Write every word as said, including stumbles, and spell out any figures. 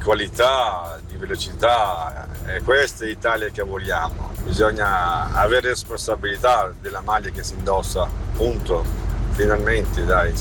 qualità, di velocità. E questa è l'Italia che vogliamo. Bisogna avere responsabilità della maglia che si indossa, punto. Finalmente, dai.